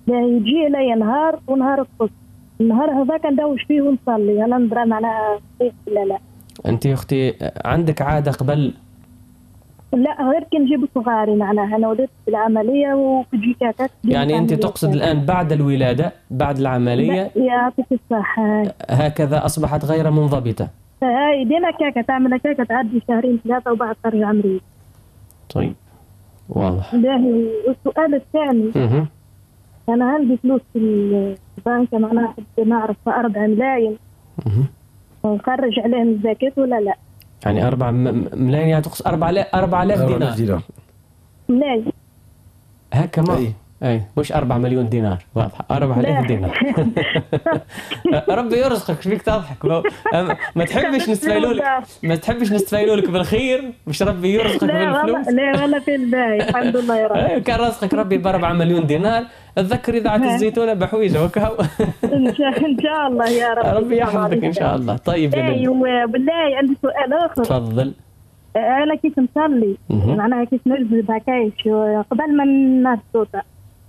يجي لي نهار ونهار القص. النهار هذاك ندوش فيه ونصلي. أنا ندرى معناها صحيح ولا لا؟ أنت يا أختي عندك عادة قبل؟ لا غير كي نجيب صغاري معناها أنا ولدت بالعملية وتجي كاكاك. يعني أنت تقصد الآن بعد الولادة بعد العملية؟ يعطيك الصحة. هكذا أصبحت غير منضبطة. هاي دينا كاكا تعمل كاكا تعدي شهرين ثلاثة وبعد ترجع مريض. طيب واضح. والسؤال الثاني أنا عندي فلوس في البنك معناها نعرف 4 ملايين نخرج عليهم الزكاة ولا لا؟ يعني 4 ملايين يعني تقصد 4000 دينار. ملايين هكا ما اي مش 4 مليون دينار. واضح 4000 دينار. ربي يرزقك. فيك تضحك ما تحبش نستفيلوا لك بالخير مش ربي يرزقك بالفلوس. لا ولا في الباقي الحمد لله يا رب. كان رزقك ربي ب4 مليون دينار. اتذكر اذاعه الزيتونه بحويجه وكهو. ان شاء الله يا رب. ربي يحفظك ان شاء الله. طيب ايوه بالله عندي سؤال اخر. تفضل. انا كيف نصلي معناها كيف نجلس هكايش قبل ما نرقد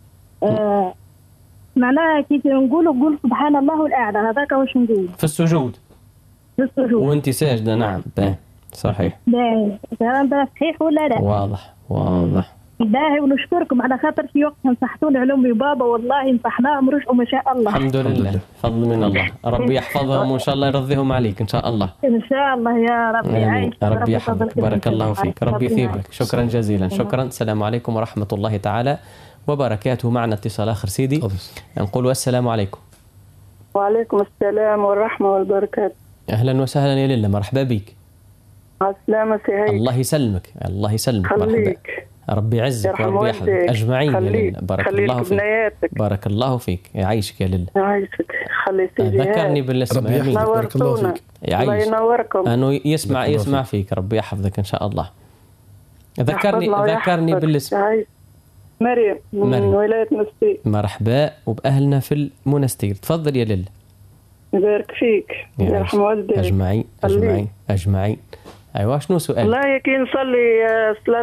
معناها كيف نقول سبحان الله الأعلى هذاك واش نقول في السجود وانت ساجدة. نعم صحيح. هذا صحيح ولا لا؟ واضح. باهي ونشكركم على خاطر في وقت نصحتوني على امي وبابا والله نصحناهم رجعوا ما شاء الله. الحمد لله فضل من الله. ربي يحفظهم وان شاء الله يرضيهم عليك ان شاء الله. ان شاء الله يا رب. يعيش ربي يحفظك. بارك الله فيك. ربي يثيبك. شكرا جزيلا. شكرا. السلام عليكم ورحمة الله تعالى وبركاته. معنا اتصال آخر سيدي. نقول السلام عليكم. وعليكم السلام والرحمة والبركات. أهلا وسهلا يا لله. مرحبا بك. السلامة سهيل. الله يسلمك. الله يسلمك. مرحبا. ربي يعزك وربي يحفظك أجمعين يا لله. بارك الله فيك. بارك الله فيك. يعيشك يا لله. يعيشك. خلي سيدي. ذكرني بالاسم. ربي يحفظك. بارك الله فيك. الله ينوركم. أنه يسمع فيك. ربي يحفظك إن شاء الله. ذكرني بالاسم. مريم من ولاية منستير. مرحبا وبأهلنا في المنستير. تفضل يا لله. يبارك فيك. يرحم والديك. أجمعين. أيوة شنو سؤال؟ والله كي نصلي صلاة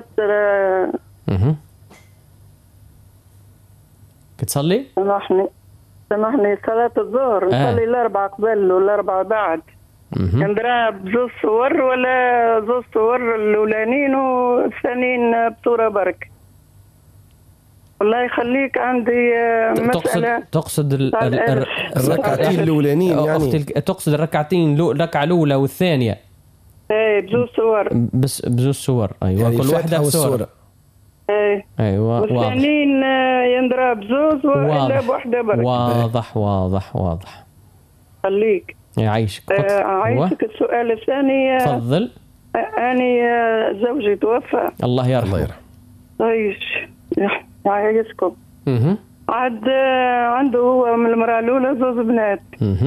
كتصلي؟ سامحني صلاة الظهر نصلي الأربعة قبل والأربعة بعد. نضرب 2 صور ولا 2 صور الأولانيين والثانيين بصورة برك. والله يخليك عندي مسألة. تقصد الركعتين الأولانيين يعني؟ أختي تقصد الركعتين الركعة الأولى والثانية. ايه بزوج صور. بس بزوج صور. أيوة يعني كل واحدة بصورة. أيوة والثانيين ينضرب بزوج ولا بوحدة برك. واضح. خليك. يعيشك. عايشك. السؤال الثاني. تفضل. أنا زوجي توفى. الله يرحمه. عايش يعيشكم. عنده هو من المرأة الأولى 2 بنات.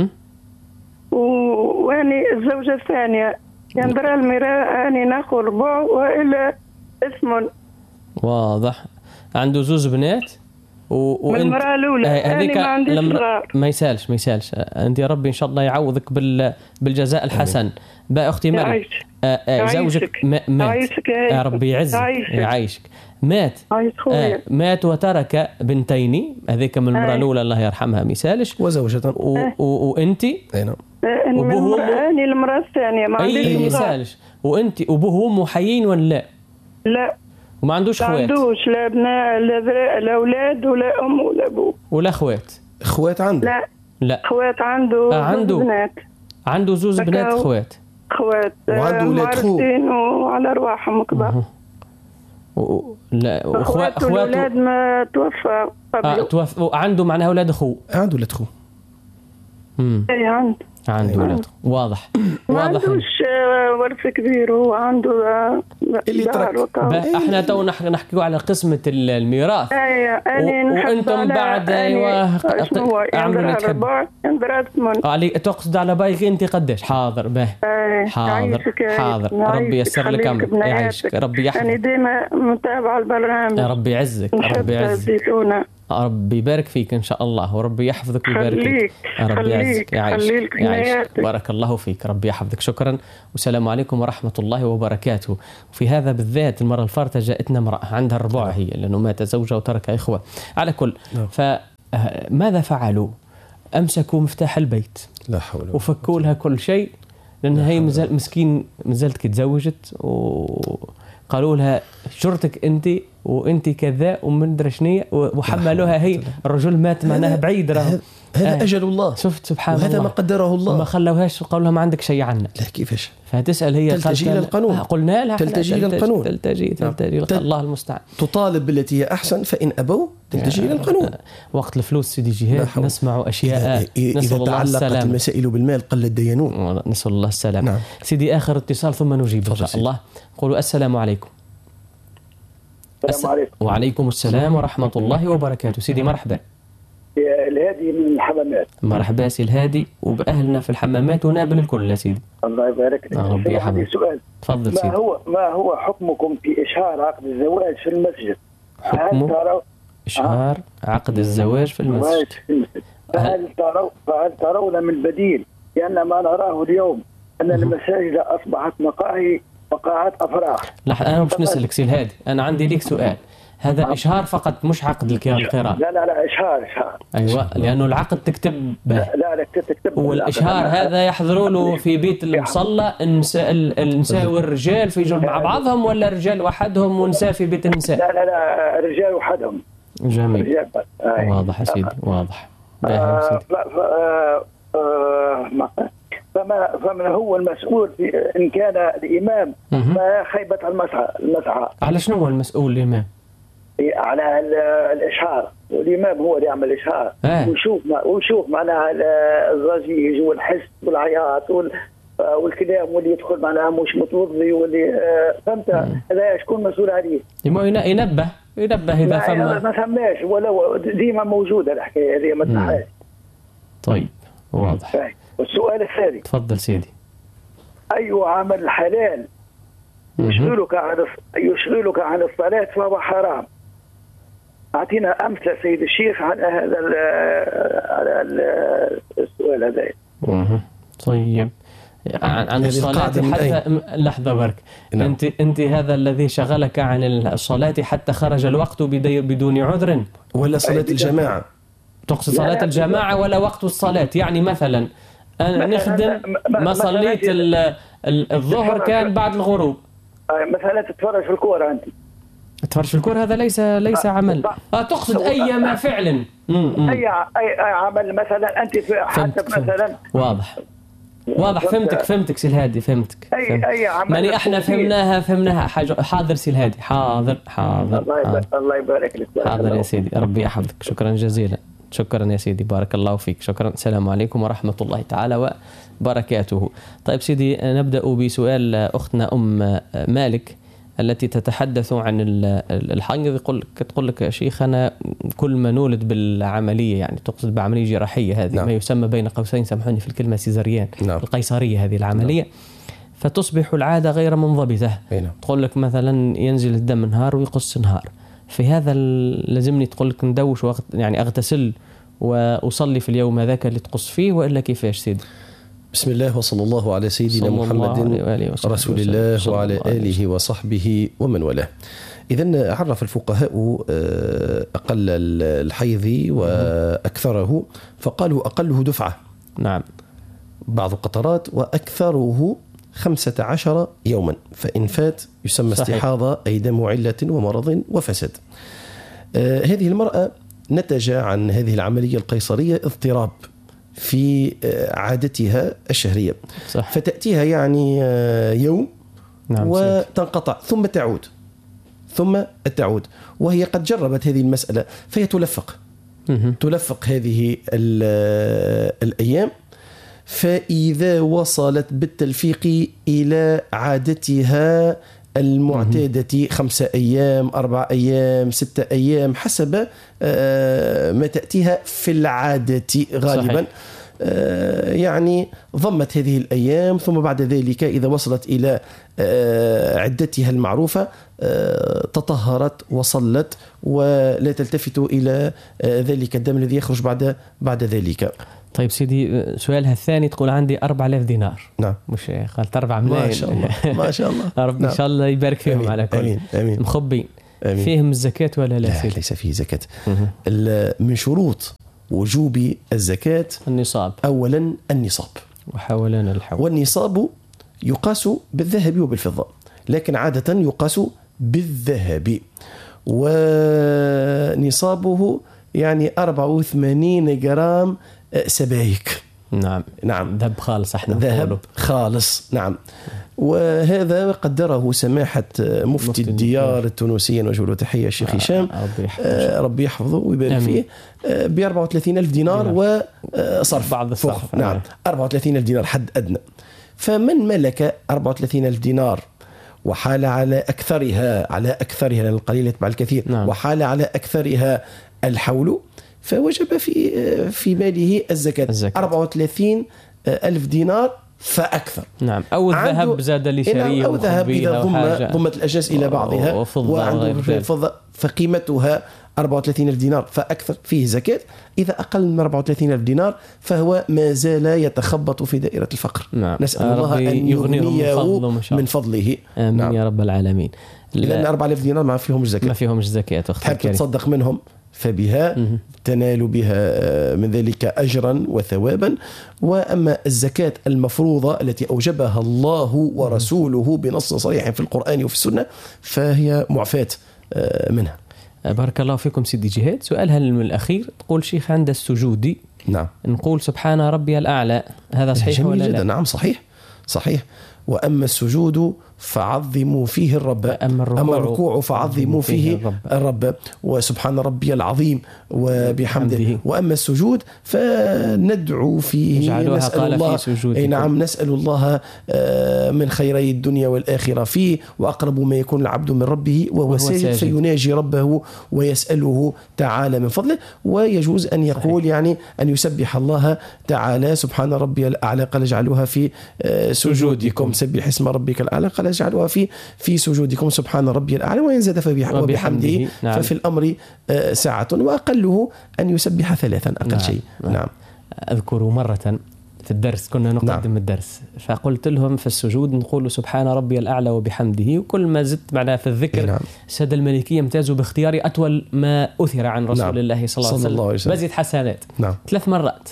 وأني الزوجة الثانية يندرى المراء أني ناخذ ربع وإلا 8. واضح. عنده 2 بنات من المرأة الأولى. هذيك ما يسالش. أنت يا ربي إن شاء الله يعوضك بالجزاء الحسن. بقى أختي مريم زوجك مات. يا ربي يعيشك. مات وترك بنتين. هذيك من المرأة الأولى الله يرحمها مثالش. وزوجة وأنت وأبوه أني المرأة الثانية ما عنديش مثالش. وأنت أبوه وأمه حيين ولا لا؟ وما عندوش خوات؟ ما عندوش لا ابناء لا أولاد ولا أم ولا أبوه ولا خوات. عنده؟ لا خوات عنده بنات. عنده 2 بنات خوات وعنده ولاد خوات وعلى أرواحهم كبار. لا اخواته الاولاد ما توفى قبل. عنده معناها اولاد اخوه. عنده ولاد اخوه. عنده ولاد. واضح. ما عندوش ورث كبير. هو عنده اللي ترك. احنا تو نحكيوا على قسمة الميراث. وانتم بعد اعملوا اللي تحبوا. تقصد على بايك انت قديش؟ حاضر به. حاضر. ربي ييسر لك امرك. يعيشك. ربي يحفظك. انا ديما متابعه البرنامج. ربي يعزك. ربي يبارك فيك ان شاء الله. وربي يحفظك ويبارك فيك. ربي يعزك. يعيشك. بارك الله فيك. ربي يحفظك. شكرا والسلام عليكم ورحمة الله وبركاته. وفي هذا بالذات المرة الفارطة جاءتنا امرأة عندها الربع هي لأنه مات زوجها وترك إخوة. على كل ماذا فعلوا؟ أمسكوا مفتاح البيت لا حول ولا وفكوا لها كل شيء، لأن هي مسكين مازالت كي تزوجت، وقالوا لها شرطك أنت وأنت كذا ومن درشنية، وحملوها هي. الرجل مات معناها بعيد، هذا أجل الله. شفت سبحان الله، وهذا ما قدره الله. ما خلوهاش وقالوا لها ما عندك شيء عنا. لا كيفاش؟ فتسأل هي تلتجي إلى القانون. قلنا لها تلتجي إلى القانون. تلتجي الله المستعان. تطالب بالتي هي أحسن، فإن أبوا تلتجي إلى القانون. وقت الفلوس سيدي جهاد نسمع أشياء إذا تعلقت المسائل بالمال قل الديانون. نسأل الله السلام. نعم. سيدي آخر اتصال ثم نجيب إن شاء الله. قولوا السلام عليكم. السلام عليكم. وعليكم السلام ورحمة الله وبركاته. سيدي مرحبا. الهادي من الحمامات. مرحبا سي الهادي وبأهلنا في الحمامات ونابل الكل يا سيدي. الله يبارك لك. ربي يحفظك. سؤال. تفضل سيدي. ما هو حكمكم في إشهار عقد الزواج في المسجد؟ حكمه إشهار عقد الزواج في المسجد. فهل ترون من بديل؟ لأن ما نراه اليوم أن المساجد أصبحت مقاعد أفراح. لا أنا مش نسألك سي الهادي، أنا عندي ليك سؤال. هذا إشهار فقط مش عقد القراءة. لا إشهار. أيوة، لأنه العقد تكتب به. لا تكتب. والإشهار هذا يحضروا له في بيت المصلى النساء والرجال في جنب مع بعضهم، ولا رجال وحدهم ونساء في بيت النساء؟ لا رجال وحدهم. جميل. واضح يا سيدي، واضح. فمن هو المسؤول إن كان الإمام ما خيبة المسعى؟ على شنو هو المسؤول الإمام؟ على الإشهار. والإمام هو اللي يعمل إشهار. ويشوف معناها الضجيج والحس والعياط والكلام واللي يدخل معناها مش متوضي واللي فهمت. هذا شكون مسؤول عليه؟ ينبه إذا ما فهمناش ولا ديما موجودة الحكاية هذه ما تنحاش. طيب واضح. والسؤال الثاني. تفضل سيدي. أي عمل حلال يشغلك عن الصلاة فهو حرام؟ أعطينا أمثلة سيد الشيخ عن هذا السؤال هذا. طيب عن الصلاة حتى لحظة برك. نعم. أنت هذا الذي شغلك عن الصلاة حتى خرج الوقت بدون عذر، ولا صلاة الجماعة؟ تقصد صلاة الجماعة ولا وقت الصلاة؟ يعني مثلا أنا نخدم ما صليت الظهر كان بعد الغروب. مثلا تتفرج في الكورة أنت. تتفرج في الكورة هذا ليس عمل. تقصد أي فعل. أي عمل مثلا أنت حتى مثلا. واضح فهمتك سي الهادي، فهمتك. أي عمل. يعني احنا فهمناها حاضر سي الهادي، حاضر. الله يبارك لك. حاضر يا سيدي، ربي يحفظك. شكرا جزيلا. شكرا يا سيدي، بارك الله فيك. شكرا. السلام عليكم ورحمة الله تعالى وبركاته. طيب سيدي، نبدأ بسؤال أختنا مالك التي تتحدث عن الحنظ. تقول لك يا شيخنا كل ما نولد بالعملية، يعني تقصد بعملية جراحية هذه. نعم. ما يسمى بين قوسين، سامحوني في الكلمة، سيزاريان. نعم. القيصرية هذه العملية. نعم. فتصبح العادة غير منضبطة. نعم. تقول لك مثلا ينزل الدم نهار ويقص نهار. في هذا لازمني تقول لك ندوش وقت، يعني أغتسل وأصلي في اليوم هذاك اللي تقص فيه، وإلا كيفاش سيدي؟ بسم الله وصلى الله على سيدنا محمد رسول الله وعلى آله وصحبه ومن والاه. إذن عرف الفقهاء أقل الحيض وأكثره، فقالوا أقله دفعة. نعم. بعض قطرات، وأكثره 15 يوما، فإن فات يسمى استحاضة، أي دم علة ومرض وفسد. هذه المرأة نتج عن هذه العملية القيصرية اضطراب في عادتها الشهرية. صح. فتأتيها يعني يوم. نعم. وتنقطع ثم تعود وهي قد جربت هذه المسألة، فهي تلفق هذه الأيام. فإذا وصلت بالتلفيق إلى عادتها المعتادة 5 أيام 4 أيام 6 أيام حسب ما تأتيها في العادة غالبا. يعني ضمت هذه الأيام، ثم بعد ذلك إذا وصلت إلى عدتها المعروفة تطهرت وصلت، ولا تلتفت إلى ذلك الدم الذي يخرج بعد ذلك. طيب سيدي، سؤالها الثاني تقول عندي 4000 دينار. نعم. مش قالت 4 ملايين. ما شاء الله رب إن شاء الله يبارك فيهم. على كل. آمين. مخبين فيهم الزكاة ولا لا؟ ليس فيه زكاة. من شروط وجوب الزكاة النصاب، أولا النصاب، وحولنا الحول. والنصاب يقاس بالذهب وبالفضة، لكن عادة يقاس بالذهب، ونصابه يعني 84 جرام سبائك. نعم ذهب خالص، احنا ذهب خالص. نعم. وهذا قدره سماحة مفتي الديار التونسية، نوجه له تحية الشيخ هشام ربي يحفظه ويبارك فيه، ب 34,000 دينار وصرف بعض الصرف. نعم 34,000 دينار حد أدنى. فمن ملك 34,000 دينار وحال على أكثرها لأن القليل يتبع الكثير، وحال على أكثرها الحول، فوجب في ماله الزكاة. 34,000 دينار فأكثر. نعم. أو الذهب زاد لشريه، أو ذهب إذا ضمت الأجناس إلى بعضها، وعنده فضة فقيمتها 34,000 دينار فأكثر فيه زكاة. إذا أقل من 34,000 دينار فهو ما زال يتخبط في دائرة الفقر. نعم. نسأل الله أن يغنيه من فضله. آمين يا رب العالمين. لأن 4,000 دينار ما فيهمش زكاة. تحب تصدق منهم فبها تنال بها من ذلك أجرا وثوابا. وأما الزكاة المفروضة التي أوجبها الله ورسوله بنص صريح في القرآن وفي السنة فهي معفاة منها. بارك الله فيكم سيدي جهاد. سؤالها الأخير، تقول شيخ عند السجود نقول سبحان ربي الأعلى، هذا صحيح ولا لا؟ نعم صحيح. وأما السجود فعظموا فيه الرب، أما الركوع فعظموا فيه الرب، وسبحان ربي العظيم وبحمده. وأما السجود فندعو فيه، نسأل الله نسأل الله من خيري الدنيا والآخرة فيه، وأقرب ما يكون العبد من ربه وهو ساجد، فيناجي ربه ويسأله تعالى من فضله. ويجوز أن يقول يعني أن يسبح الله تعالى سبحان ربي الأعلى، قال اجعلوها في سجودكم، سبح اسم ربك الأعلى، قال اجعلوها في سجودكم سبحان ربي الأعلى، وإن زاد وبحمده. ففي الأمر ساعة، وأقله أن يسبح 3 أقل شيء. نعم. أذكر مرة في الدرس كنا نقدم الدرس، فقلت لهم في السجود نقول سبحان ربي الأعلى وبحمده، وكل ما زدت معنا في الذكر السادة الملكية امتازوا باختيار أطول ما أثر عن رسول الله صلى الله عليه وسلم، بزيد حسنات 3 مرات.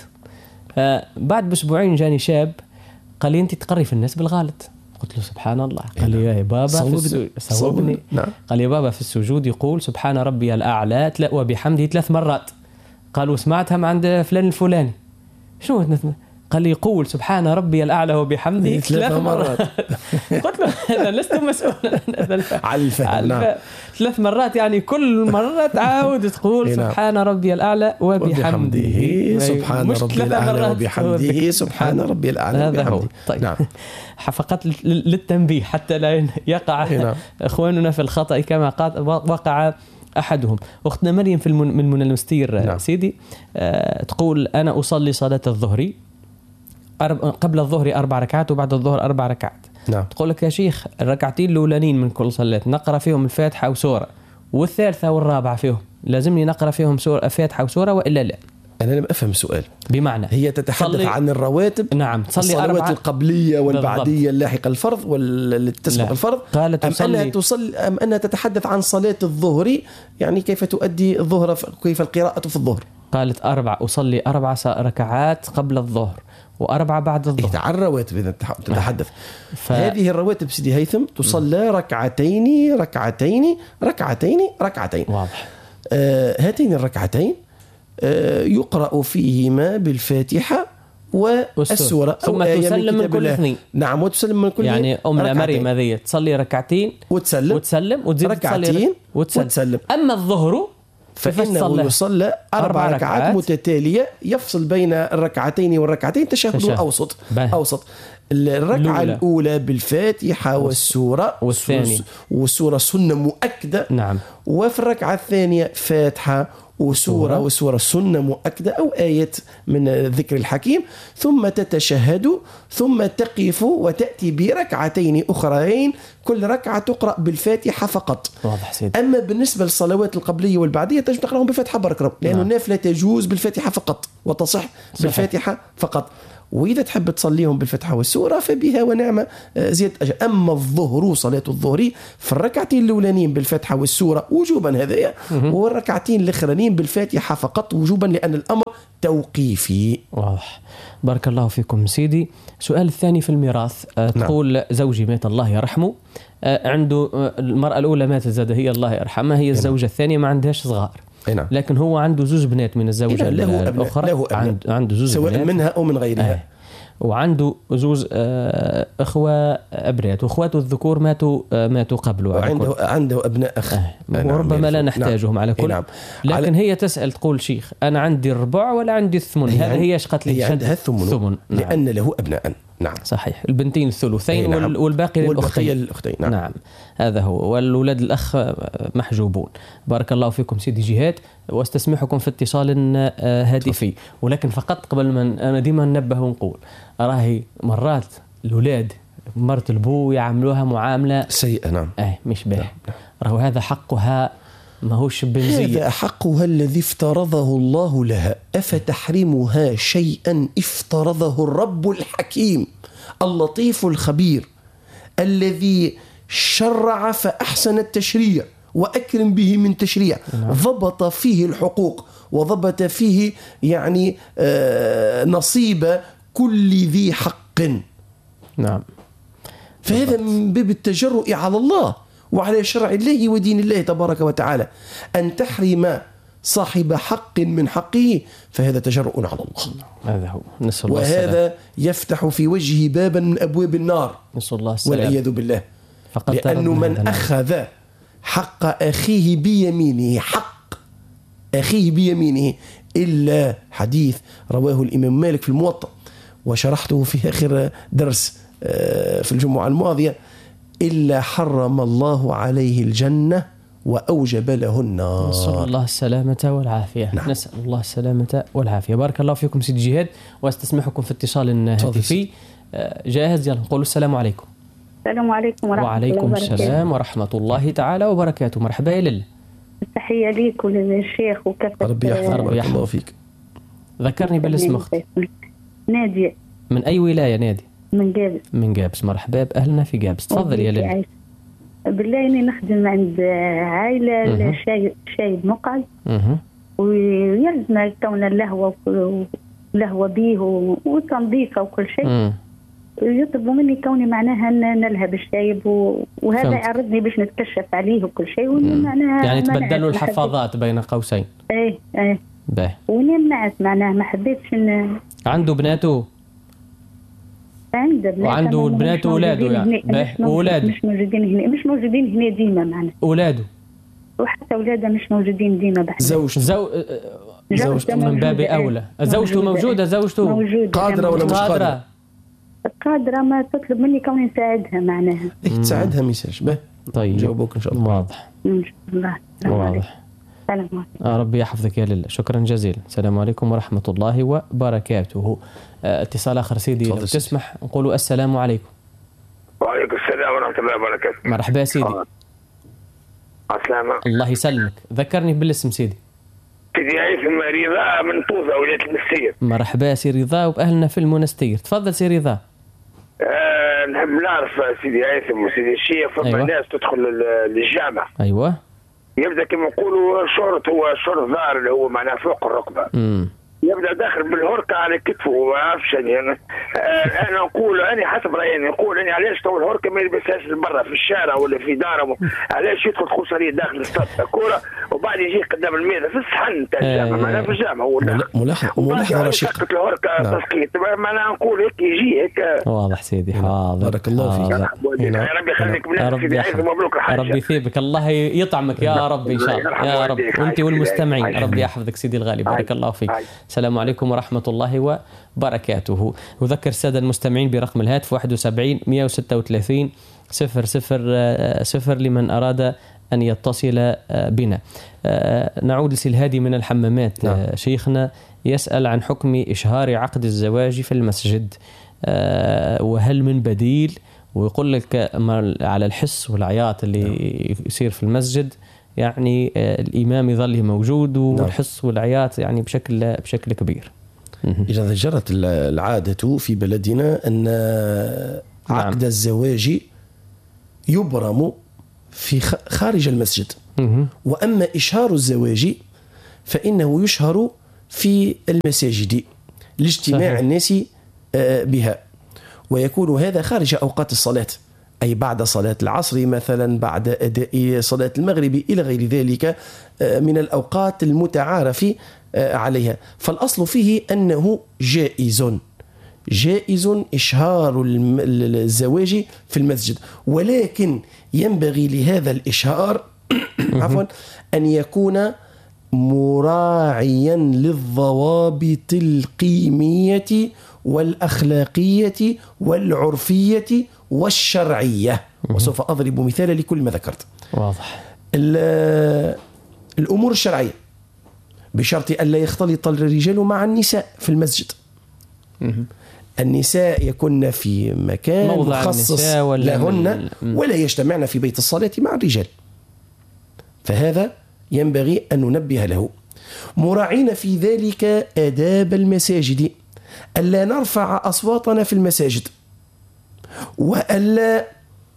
بعد بأسبوعين جاني شاب قال لي أنت تقري في الناس بالغلط. قلت له سبحان الله. قال لي يا بابا صوبني. قال لي يا بابا في السجود يقول سبحان ربي الأعلى وبحمده 3 مرات. قالوا سمعتها عند فلان الفلاني. شو قال لي يقول سبحان ربي الأعلى وبحمده 3 مرات. قلت له أنا لست مسؤولا عن الفهم. 3 مرات يعني كل مرة تعاود تقول سبحان ربي الأعلى وبحمده. سبحان ربي الأعلى وبحمده. سبحان ربي الأعلى وبحمده. طيب. نعم. فقط للتنبيه حتى لا يقع إخواننا في الخطأ كما وقع أحدهم. أختنا مريم من المستير سيدي تقول أنا أصلي صلاة الظهر قبل الظهر 4 ركعات وبعد الظهر 4 ركعات. تقول لك يا شيخ الركعتين الأولانيين من كل صلاة نقرأ فيهم الفاتحة وسورة، والثالثة والرابعة فيهم لازمني نقرأ فيهم سورة فاتحة وسورة وإلا لا؟ أنا لم أفهم السؤال. بمعنى هي تتحدث عن الرواتب. نعم. الصلوات القبلية والبعدية اللاحقة الفرض والتي تسبق الفرض. قالت أم أنها تتحدث عن صلاة الظهر، يعني كيف تؤدي الظهر، كيف القراءة في الظهر؟ قالت 4 أصلي 4 ركعات قبل الظهر و4 بعد الظهر. عن الرواتب إذا تتحدث. هذه الرواتب سيدي هيثم تصلى ركعتين. واضح. هاتين الركعتين يقرأ فيهما بالفاتحة والسورة ثم تسلم من كل 2. نعم. وتسلم من كل يعني أمنا مريم هذه تصلي ركعتين وتسلم وتزيد ركعتين وتسلم. أما الظهر فإنه يصلى 4 ركعات متتالية، يفصل بين الركعتين والركعتين تشهد أوسط. الركعة الأولى بالفاتحة والسورة، والسورة سنة مؤكدة. نعم. وفي الركعة الثانية فاتحة وسورة سنة مؤكدة أو آية من ذكر الحكيم، ثم تتشهد، ثم تقف وتأتي بركعتين أخرين، كل ركعة تقرأ بالفاتحة فقط. واضح سيدي. أما بالنسبة للصلوات القبلية والبعدية تجب تقرأهم بالفاتحة بركرم، لأن النافلة تجوز بالفاتحة فقط وتصح بالفاتحة فقط. وإذا تحب تصليهم بالفتحة والسورة فبها ونعمة زيادة أجر. أما الظهر صلاة الظهر في الركعتين الأولانيين بالفتحة والسورة وجوبا هذايا، والركعتين الأخرانيين بالفاتحة فقط وجوبا، لأن الأمر توقيفي. واضح. بارك الله فيكم سيدي. سؤال الثاني في الميراث. تقول زوجي مات الله يرحمه، عنده المرأة الأولى ماتت زاد هي الله يرحمها، هي الزوجة الثانية ما عندهاش صغار، لكن هو عنده زوج بنات من الزوجة الأخرى، عنده زوج سواء بنات منها أو من غيرها، وعنده زوج أخوة أبنات، وأخواته الذكور ماتوا قبله، عنده أبناء أخ، وربما لا نحتاجهم على كل. لكن هي تسأل تقول شيخ أنا عندي الربع ولا عندي الثمن؟ هذا هي قالت لي هي عندها الثمن لأن له أبناء. نعم صحيح. البنتين الثلثين والباقي للأختين. نعم هذا هو، والولاد الأخ محجوبون. بارك الله فيكم سيدي جهاد، واستسمحكم في اتصال هاتفي، ولكن فقط قبل ما أنا ديما ننبه ونقول راهي مرات الأولاد مرت البو يعاملوها معاملة سيئة. نعم مش باهي. راهو هذا حقها ماهوش بنزية، هذا حقها الذي افترضه الله لها. أفتحرمها شيئا افترضه الرب الحكيم اللطيف الخبير الذي شرع فأحسن التشريع وأكرم به من تشريع، ضبط فيه الحقوق وضبط فيه يعني نصيب كل ذي حق. نعم. فهذا من باب التجرؤ على الله وعلى شرع الله ودين الله تبارك وتعالى. أن تحرم صاحب حق من حقه فهذا تجرؤ على الله. هذا هو. نسأل الله وهذا السلام. يفتح في وجهه بابا من أبواب النار. نسأل الله السلام. والعياذ بالله. لأنه من أخذ حق أخيه بيمينه، حق أخيه بيمينه، إلا حديث رواه الإمام مالك في الموطأ وشرحته في آخر درس في الجمعة الماضية، إلا حرم الله عليه الجنة وأوجب له النار. نسأل الله السلامة والعافية. نعم. نسأل الله السلامة والعافية. بارك الله فيكم سيد جهاد، واستسمحكم في اتصال هاتفي. جاهز؟ يلا نقول السلام عليكم. السلام عليكم ورحمة الله وبركاته. وعليكم السلام ورحمة الله تعالى وبركاته. مرحبا يا لله. تحية ليك وللشيخ وكافة. ربي يحفظك الله فيك. ذكرني بالاسم أختي. نادية. من أي ولاية نادي؟ من جابس. من جابس. مرحبا بأهلنا في جابس. تفضل يا لله. بالله إني نخدم عند عائلة شايب مقعد، ويلزم كون اللهوة به وتنظيفه وكل شيء. يطلبوا مني كوني معناها أن نلهب الشايب وهذا يعرضني باش نتكشف عليه وكل شيء. معناها يعني تبدلوا الحفاظات بين قوسين. ايه باهي. ونمنعت معناها ما حبيتش عنده بناته؟ وعنده البنات وولاده يعني. وولاده مش موجودين هنا ديما معناها. وولاده وحتى ولاده مش موجودين ديما بحث. زوجته من باب أولى. زوجته موجودة؟ زوجته قادرة ولا مش قادرة؟ قادرة، ما تطلب مني كوني نساعدها معناها. تساعدها ميساج. طيب جاوبوك إن شاء الله. واضح إن شاء الله. واضح. السلام عليكم. ربي يحفظك يا لله. شكرا جزيلا. السلام عليكم ورحمة الله وبركاته. اتصال آخر سيدي لو تسمح نقولوا السلام عليكم. وعليكم السلام ورحمة الله وبركاته. مرحبا سيدي. السلام. الله يسلمك. ذكرني بالاسم سيدي. سيدي عيسى رضا من طوزة ولاية المنستير. مرحبا سي رضا وبأهلنا في المنستير. تفضل سي رضا. نحب نعرف سيدي عيسى وسيدي الشيخ. فما ناس تدخل للجامعة. أيوة. يبدأ كما يقولوا شرط، هو شرط ظاهر اللي هو معناه فوق الركبة. يبدأ داخل بالهركة على كتفه وما عرفش يعني. أنا نقول أنا حسب رأيي نقول أنا علاش تو الهركة ما يلبسهاش برا في الشارع ولا في داره، علاش يدخل قصرية داخل الاستاد كورة وبعد يجي قدام الميدان في الصحن تاع الجامعة معناها في الجامعة هو ملاحظة رشيقة. الهركة تسقيط معناها نقول هيك يجي هيك. واضح سيدي. حاضر. بارك الله فيك. ربي يخليك بنفسك. مبروك الحاج. ربي يثيبك. الله يطعمك يا رب إن شاء الله يا رب. وأنت والمستمعين ربي يحفظك سيدي الغالي. بارك الله فيك. السلام عليكم ورحمة الله وبركاته. أذكر السادة المستمعين برقم الهاتف 71 136 000 لمن أراد أن يتصل بنا. نعود لسلهادي من الحمامات. شيخنا يسأل عن حكم إشهار عقد الزواج في المسجد، وهل من بديل؟ ويقول لك على الحس والعياط اللي يصير في المسجد يعني الإمام يظل موجود والحس والعياط يعني بشكل كبير. إذا جرت العادة في بلدنا أن عقد الزواج يبرم في خارج المسجد، وأما إشهار الزواج فإنه يشهر في المساجد لاجتماع الناس بها، ويكون هذا خارج أوقات الصلاة، أي بعد صلاة العصر مثلا، بعد أداء صلاة المغرب إلى غير ذلك من الأوقات المتعارف عليها. فالأصل فيه أنه جائز إشهار الزواج في المسجد، ولكن ينبغي لهذا الإشهار عفوا أن يكون مراعيا للضوابط القيمية والأخلاقية والعرفية والشرعية، وسوف أضرب مثال لكل ما ذكرت. واضح. الأمور الشرعية بشرط أن لا يختلط الرجال مع النساء في المسجد. النساء يكون في مكان مخصص لهن ولا يجتمعن في بيت الصلاة مع الرجال، فهذا ينبغي أن ننبه له، مراعين في ذلك آداب المساجد، ألا نرفع أصواتنا في المساجد، وألا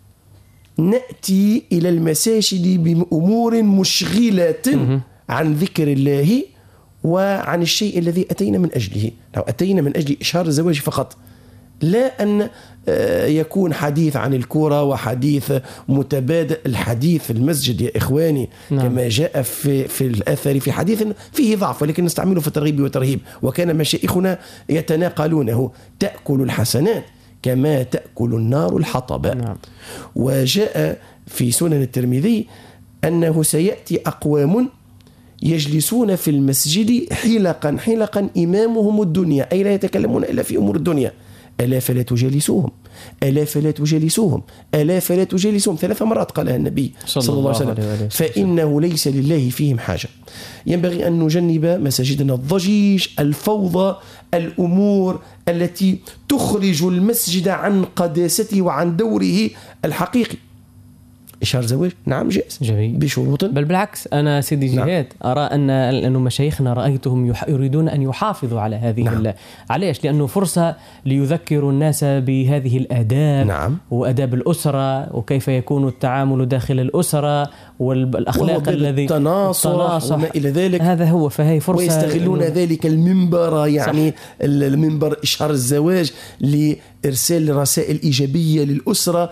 نأتي إلى المساجد بأمور مشغلة عن ذكر الله وعن الشيء الذي أتينا من أجله. لو أتينا من أجل إشهار الزواج فقط، لا أن يكون حديث عن الكرة وحديث متبادل. الحديث في المسجد يا إخواني كما جاء في الأثر في حديث فيه ضعف ولكن نستعمله في الترغيب والترهيب، وكان مشايخنا يتناقلونه: تأكل الحسنات كما تأكل النار الحطب. وجاء في سنن الترمذي أنه سيأتي أقوام يجلسون في المسجد حلقا إمامهم الدنيا، أي لا يتكلمون إلا في أمور الدنيا. ألا فلا تجالسوهم، ألا فلا تجالسوهم، ألا فلا تجالسوهم، 3 مرات قالها النبي صلى الله عليه وسلم، فإنه ليس لله فيهم حاجة. ينبغي أن نجنب مساجدنا الضجيج، الفوضى، الأمور التي تخرج المسجد عن قداسته وعن دوره الحقيقي. إشهار زواج نعم جائز بشروط، بل بالعكس. أنا سيدي جهاد أرى أن مشايخنا رأيتهم يريدون أن يحافظوا على هذه علاش؟ لأنه فرصة ليذكروا الناس بهذه الآداب وآداب الأسرة، وكيف يكون التعامل داخل الأسرة، والأخلاق الذي التناصح وما إلى ذلك. هذا هو، فهي فرصة. ويستغلون ذلك المنبر، يعني المنبر إشهار الزواج لإرسال رسائل إيجابية للأسرة،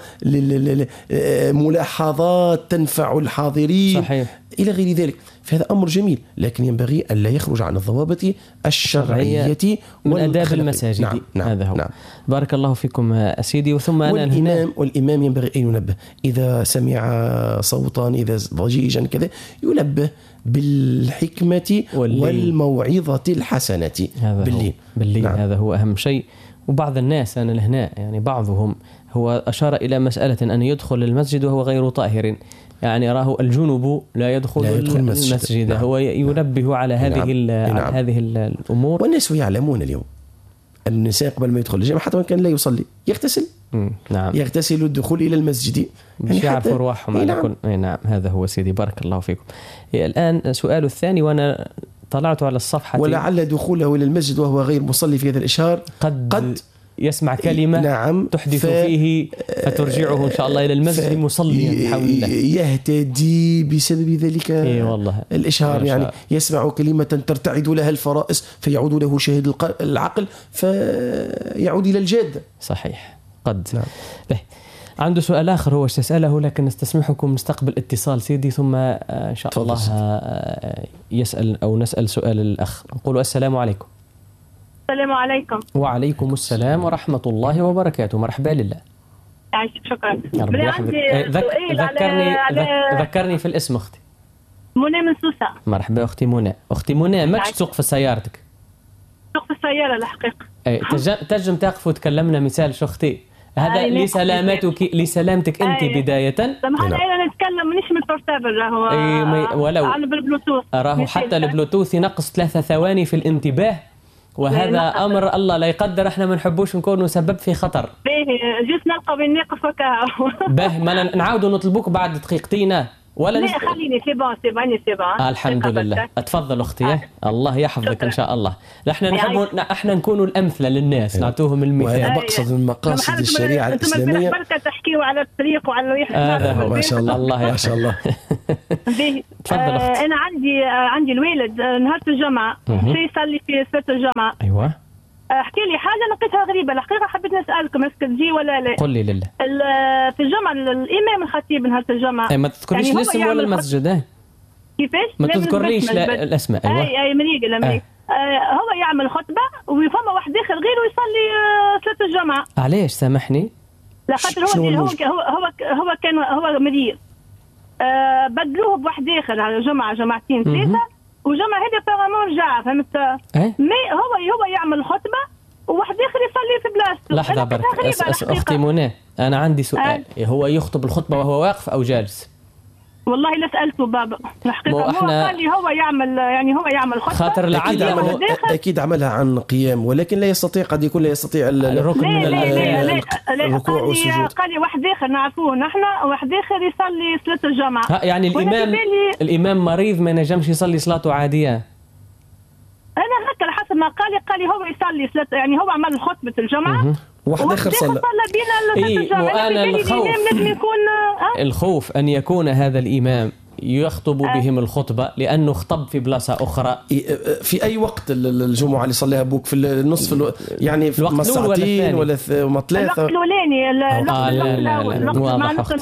ملاحظات تنفع الحاضرين. صحيح. إلى غير ذلك. فهذا أمر جميل، لكن ينبغي أن لا يخرج عن الضوابط الشرعية والآداب المساجد. هذا هو. بارك الله فيكم سيدي. وثم والإمام ينبغي أن ينبه إذا سمع صوتا، إذا ضجيجا كذا، ينبه بالحكمة والموعظة الحسنة بالليل. هذا هو أهم شيء. وبعض الناس أنا لهنا يعني بعضهم هو أشار إلى مسألة أن يدخل المسجد وهو غير طاهر، يعني راه الجنب لا يدخل المسجد. هو ينبه على هذه الأمور. والناس يعلمون اليوم أن النساء قبل ما يدخل الجامع حتى وإن كان لا يصلي يغتسل. يغتسل الدخول إلى المسجد، يعني يعرفوا رواحهم على كل. نعم هذا هو سيدي، بارك الله فيكم. الآن سؤال الثاني، وأنا طلعت على الصفحة: ولعل دخوله إلى المسجد وهو غير مصلي في هذا الإشهار قد يسمع كلمة تحدث فيه فترجعه إن شاء الله إلى المسجد مصليا بحول الله، يهتدي بسبب ذلك والله الإشهار. يعني يسمع كلمة ترتعد لها الفرائس فيعود له شاهد العقل فيعود إلى الجادة. صحيح. قد عنده سؤال آخر هو تسأله، لكن نستسمحكم نستقبل اتصال سيدي، ثم إن شاء الله يسأل أو نسأل سؤال الأخ. نقول السلام عليكم. السلام عليكم. وعليكم السلام ورحمة الله وبركاته. مرحبا لله. عايشك. شكرا. ذكرني في الاسم أختي. منى من سوسة. مرحبا أختي منى. أختي منى، ماكش تسوق في سيارتك؟ تسوق في السيارة الحقيقة. تنجم تقف وتكلمنا مثال أختي، هذا لسلامتك أنت بداية. سامحني أنا نتكلم مانيش من البورتابل، راهو ولو أنا بالبلوتوث، راهو حتى البلوتوث ينقص 3 ثواني في الانتباه، وهذا أمر الله لا يقدر، احنا ما نحبوش نكونوا سبب في خطر. جيت نلقى بالناقص وكاهو. ما نعاودوا نطلبوك بعد دقيقتين ولا لا خليني سي بون الحمد لله. اتفضل اختي. الله يحفظك ان شاء الله. احنا نكونوا الامثله للناس، نعطوهم المثال. وهذا مقصد من مقاصد الشريعه الاسلاميه. بركه تحكيوا على الطريق وعلى هذا ما شاء الله. الله ما شاء الله. تفضل اختي. انا عندي الوالد نهار الجمعه يصلي في صلاه الجمعه. ايوه. احكي لي حاجه لقيتها غريبه الحقيقه، حبيت نسالكم اسكو تجي ولا لا. قل لي لله. في الجمعه الامام الخطيب نهار الجمعه ما تذكريش يعني الاسم ولا المسجد. كيفاش ما تذكرليش الاسماء. ايوه اي مريق هو يعمل خطبه وفما واحد اخر غيره يصلي صلاه الجمعه. علاش سامحني؟ لا خاطر هو كان هو مريض. بدلوه بواحد اخر على جمعتين ثلاثه، وجمعه هذه طبعا رجع فهمت. مي هو يعمل خطبه وواحد اخر يصلي في بلاصته. لحظه برك اختي منى، انا عندي سؤال. هو يخطب الخطبه وهو واقف او جالس؟ والله لا سالته بابا الحقيقه. هو قال لي هو يعمل خطبه. خاطر اكيد عملها عن قيام، ولكن لا يستطيع، قد يكون لا يستطيع الركن من الركوع والسجود. قال لي واحد اخر نعرفوه نحن، واحد اخر يصلي صلاه الجمعه. يعني الامام مريض ما نجمش يصلي صلاته عاديه. انا هكا حسب ما قال لي هو يصلي صلاه، يعني هو عمل خطبه الجمعه واحد اخر صلى بينا. وانا الخوف ان يكون هذا الامام يخطب بهم الخطبة لأنه خطب في بلاصة أخرى. في أي وقت الجمعة اللي صليها أبوك؟ في النصف يعني في ساعتين ولا ثلاثة؟ الوقت الأولاني. لا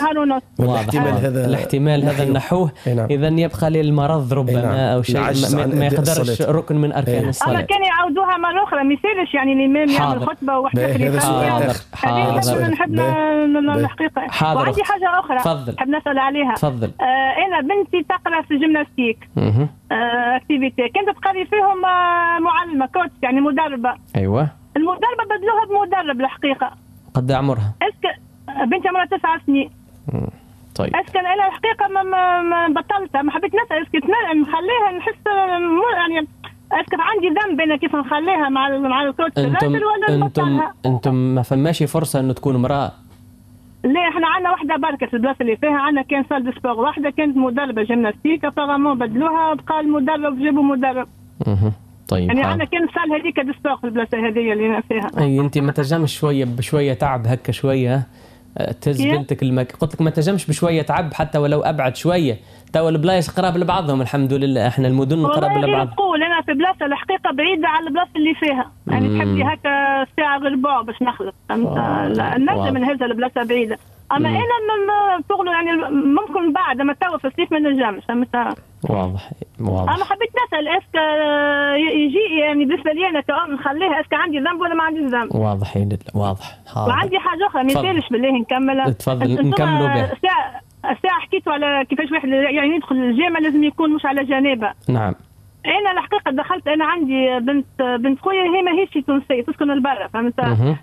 الاحتمال هذا نحوه. إذا يبقى للمرض ربما أو شيء ما يقدرش ركن من أركان الصلاة. أما كان يعودوها مرة أخرى ما يصيرش يعني الإمام يعمل خطبة وواحدة حاضر. نحب الحقيقة. وعندي حاجة أخرى نحب نسأل عليها. تفضل. أنا بنتي تقرأ في الجيمناستيك اكتيفيتي، كنت تقري فيهم معلمة كوتش يعني مدربة. أيوة. المدربة بدلوها بمدرب الحقيقة. قد عمرها؟ بنتي عمرها 9 سنين. طيب. أسكن أنا الحقيقة ما بطلتها، ما حبيت نسأل اسكت نخليها نحس يعني اسكت عندي ذنب أنا كيف نخليها مع الكوتش. أنتم ما فماش فرصة إنه تكون امرأة. ليه احنا عندنا واحده بركه في البلاصه اللي فيها، عندنا كان سال سبور واحده كانت مدربه جيمناستيك، فغامون بدلوها بقى المدرب جابوا مدرب. طيب يعني عندنا كان سال هذيك دسبور في البلاصه هذه اللي انا فيها. اي انت ما تجمش شويه بشويه تعب هكا شويه تهز بنتك قلت لك ما تجمش بشويه تعب حتى ولو ابعد شويه. تو البلايص قراب لبعضهم الحمد لله، احنا المدن قراب لبعض. نقول انا في بلاصه الحقيقه بعيده على البلاصه اللي فيها، يعني تحب لي هكا ساعه غير بعد باش نخلص، فهمت؟ نجم من هذا البلاصه بعيده، اما انا شغله يعني ممكن بعد ما تو في الصيف ما نجمش، فهمت؟ واضح. انا حبيت نسال اسك يجي يعني بالنسبه لي انا كأم نخليها اسك عندي ذنب ولا ما عندي ذنب؟ واضح واضح. وعندي حاجه اخرى ما يصيرش بالله نكملها. تفضل نكملوا بها. الساعة حكيتوا على كيفاش واحد يعني يدخل الجامعة لازم يكون مش على جنابة. نعم. أنا الحقيقة دخلت، أنا عندي بنت خويا هي ماهيش تونسية تسكن البرة، فهمت؟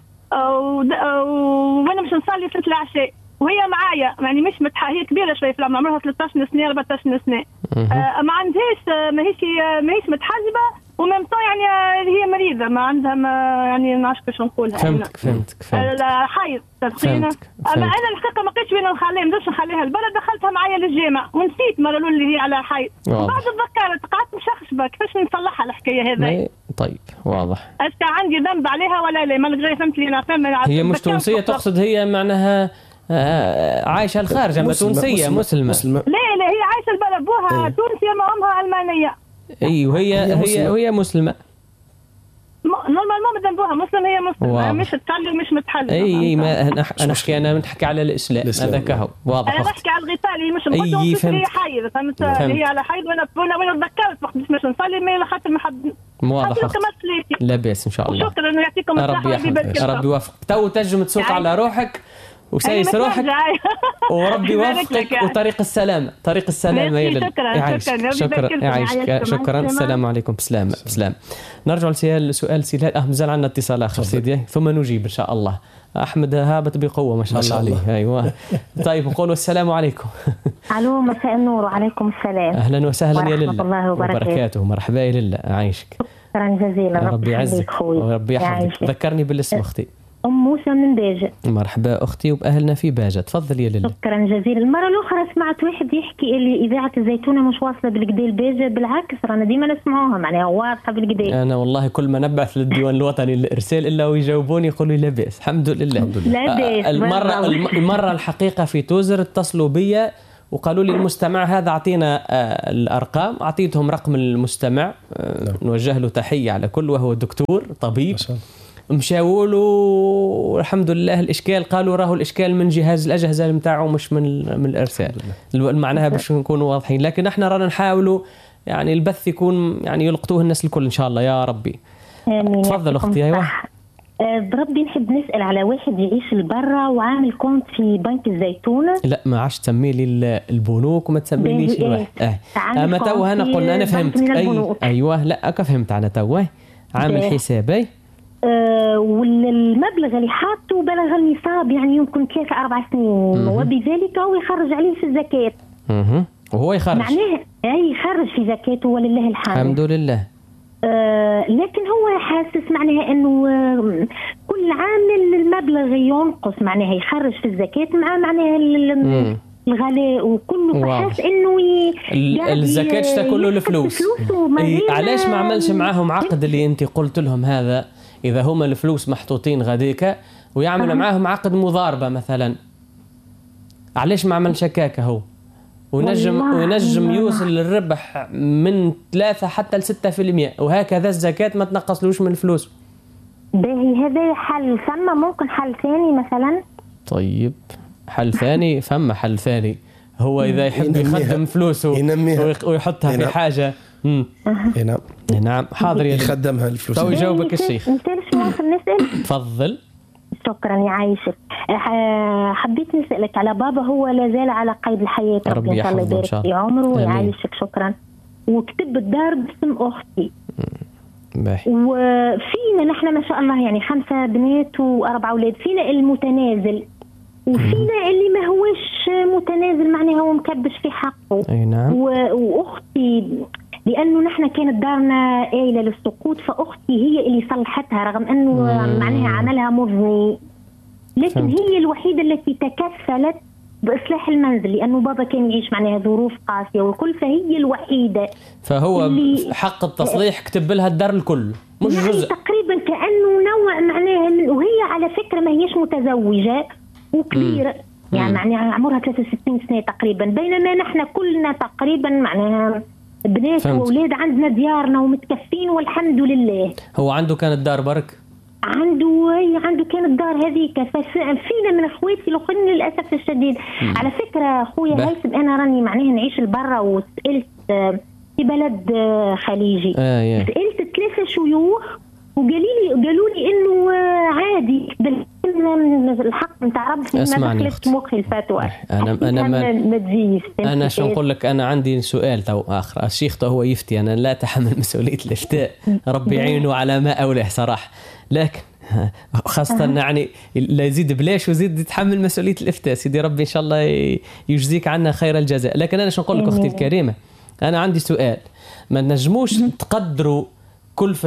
وأنا مش نصلي صلاة العشاء وهي معايا، يعني مش هي كبيرة شوية في العمر، عمرها 13 سنة 14 سنة. ما عندهاش ماهيش متحجبة وممتع يعني هي مريضة ما عندها يعني ما عرفش كيفاش نقولها. فهمتك. حيض تدخينة. أما أنا الحقيقة ما لقيتش وين نخليها، مدوش نخليها البلد، دخلتها معايا للجامع ونسيت مرة اللي هي على حيض، وبعد تذكرت قعدت مشخشبة كيفاش نصلحها الحكاية هذه. طيب واضح. أسكا عندي ذنب عليها ولا لا؟ ما لقيت فهمت لي أنا فاهم. هي مش تونسية تقصد، هي معناها عايشة الخارج، أما تونسية مسلمة. لا هي عايشة البلد، بوها تونسية ما أمها ألمانية. ايوه هي مسلمة. نورمالمون ذنبوها مسلم، هي مسلمة مش تصلي ومش متحلل. اي ما انا نحكي على الاسلام هذاك هو واضح. انا بحكي على الغسال هي مش مسلمة، هي حيض، فهمت؟ هي على حيض وانا تذكرت وقت مش نصلي ما خاطر ما حد واضح. لا باس ان شاء الله. شكرا انه يعطيكم الصحة ربي يوفقك. تو تنجم تسوق على روحك وسايس روحك وربي يوفقك وطريق السلامة يا شكرا. السلام عليكم. بسلام. نرجع لسؤال سهال. مازال عندنا اتصال آخر سيدي ثم نجيب إن شاء الله. أحمد هابط بقوة ما شاء الله عليه. أيوة. طيب نقول السلام عليكم. ألو مساء النور. وعليكم السلام. أهلا وسهلا يا لله. ورحمة الله وبركاته. مرحبا يا لله. عايشك. شكرا جزيلا. ربي يعزك وربي يحفظك. ذكرني بالاسم أختي. أم موسى من باجة. مرحبا أختي وبأهلنا في باجة، تفضل يا ليلى. شكرا جزيلا. المرة الأخرى سمعت واحد يحكي اللي إذاعة الزيتونة مش واصلة بالقديل باجة، بالعكس رانا ديما نسمعوها معناها واضحة بالقديل. أنا والله كل ما نبعث للديوان الوطني الإرسال إلا ويجاوبوني يقولوا لا بأس. الحمد لله. لا بأس. المرة الحقيقة في توزر اتصلوا بي وقالوا لي المستمع هذا أعطينا الأرقام، أعطيتهم رقم المستمع نوجه له تحية على كل، وهو دكتور طبيب. مشاوا له الحمد لله الإشكال، قالوا راهو الإشكال من جهاز الأجهزة متاعه مش من الإرسال. معناها باش نكونوا واضحين، لكن احنا رانا نحاولوا يعني البث يكون يعني يلقطوه الناس الكل إن شاء الله يا ربي. آمين. تفضل أختي. أيوة بربي نحب نسأل على واحد يعيش البرة وعامل كونت في بنك الزيتونة. لا ما عادش تسمي لي البنوك وما تسمي ليش الواحد. اما تو انا قلنا انا فهمت. ايوه لا فهمت انا تو عامل حسابي. والمبلغ اللي حاطه بلغ النصاب يعني يمكن 3-4 سنين، وبذلك هو يخرج عليه في الزكاة. وهو يخرج معناه يخرج في زكاته ولله الحمد. الحمد لله. لكن هو حاسس معناها انه كل عام المبلغ ينقص، معناها يخرج في الزكاة مع معناها الغلاء وكله، فحاس انه الزكاة تاكل له الفلوس. علاش ما عملش معاهم عقد اللي انت قلت لهم هذا؟ اذا هما الفلوس محطوطين غاديك ويعمل معاهم عقد مضاربة مثلا، علاش ما عملش هكاك هو؟ ونجم يوصل للربح من 3 حتى 6%، وهكذا الزكاة ما تنقصلوش من الفلوس. باهي هذا حل. ثم ممكن حل ثاني مثلا؟ طيب حل ثاني، فما حل ثاني. هو إذا يحب يخدم فلوسه ويحطها في حاجة. نعم حاضر يخدمها الفلوس. تو يجاوبك الشيخ. نسأل. تفضل. شكرا يعيشك. حبيت نسألك على بابا، هو لازال على قيد الحياة، ربي إن شاء الله يبارك في عمره ويعيشك. شكرا. وكتب الدار باسم أختي. وفينا نحن ما شاء الله يعني 5 بنات و4 أولاد، فينا المتنازل وفينا اللي ما هوش متنازل معناها هو مكبش في حقه. نعم. وأختي لأنه نحن كانت دارنا آيلة للسقوط، فأختي هي اللي صلحتها رغم أنه معناها عملها مضني، لكن هي الوحيدة التي تكفلت بإصلاح المنزل، لأنه بابا كان يعيش معناها ظروف قاسية والكل، فهي الوحيدة. فهو حق التصليح كتب لها الدار الكل مش جزء تقريبا، كأنه نوع معناها وهي على فكرة ما هيش متزوجة وكبيرة يعني معناها عمرها 63 سنة تقريبا، بينما نحن كلنا تقريبا معناها بنات وأولاد عندنا ديارنا ومتكفين والحمد لله. هو عنده كانت دار برك؟ عنده كانت دار هذيك، فينا من اخواتي الاخرين للاسف الشديد. على فكره اخويا هيثم انا راني معناها نعيش البرة، وسالت في بلد خليجي سالت 3 شيوخ قالوا لي انه عادي الحق نتاع ربي ما دخلت مخي الفتوى. انا شو نقول لك، انا عندي سؤال تو اخر. الشيخ تو هو يفتي، انا لا اتحمل مسؤوليه الافتاء، ربي يعينه على ما اولاه صراحه، لكن خاصة يعني لا يزيد بلاش وزيد يتحمل مسؤولية الإفتاء. سيدي ربي إن شاء الله يجزيك عنا خير الجزاء. لكن أنا شو نقول لك أختي الكريمة، أنا عندي سؤال. ما نجموش تقدروا كلفة